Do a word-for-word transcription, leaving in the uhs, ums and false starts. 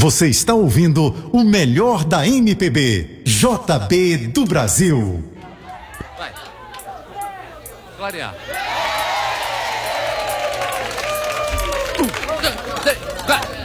Você está ouvindo o melhor da M P B, J B do Brasil. Vai. Glória. Um, dois, três, quatro.